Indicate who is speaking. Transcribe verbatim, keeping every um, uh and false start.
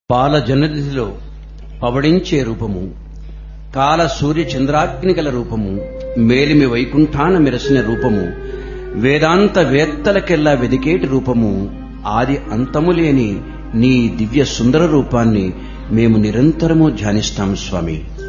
Speaker 1: పాల జనదిలో పవడించే రూపము, కాల సూర్య చంద్రాగ్ని గల రూపము, మేలిమి వైకుంఠాన మెరసిన రూపము, వేదాంత వేత్తలకెల్లా వెదికేటి రూపము, ఆది అంతము లేని నీ దివ్య సుందర రూపాన్ని మేము నిరంతరము ధ్యానిస్తాం స్వామి.